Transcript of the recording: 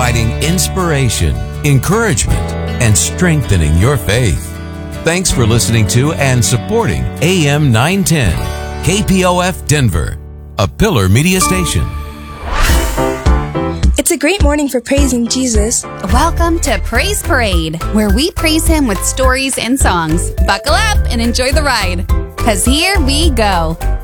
providing inspiration, encouragement, and strengthening your faith. Thanks for listening to and supporting AM 910, KPOF Denver, a Pillar Media station. It's a great morning for praising Jesus. Welcome to Praise Parade, where we praise Him with stories and songs. Buckle up and enjoy the ride, 'cause here we go.